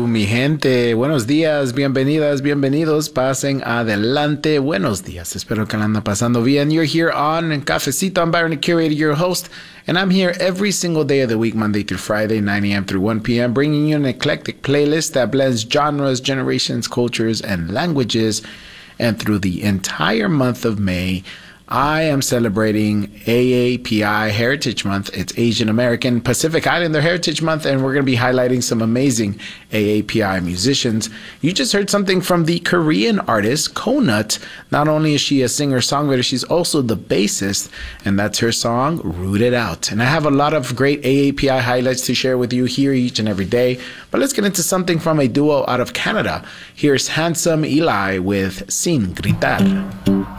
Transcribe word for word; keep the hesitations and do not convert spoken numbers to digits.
mi gente. Buenos días, bienvenidas, bienvenidos. Pasen adelante. Buenos días. Espero que la anda pasando bien. You're here on Cafecito. I'm Byron, the curator, your host, and I'm here every single day of the week, Monday through Friday, nine a.m. through one p.m., bringing you an eclectic playlist that blends genres, generations, cultures, and languages. And through the entire month of May, I am celebrating A A P I Heritage Month. It's Asian American Pacific Islander Heritage Month, and we're going to be highlighting some amazing A A P I musicians. You just heard something from the Korean artist Konut. Not only is she a singer-songwriter, she's also the bassist, and that's her song, Root It Out. And I have a lot of great A A P I highlights to share with you here each and every day, but let's get into something from a duo out of Canada. Here's Handsome Eli with Sin Gritar.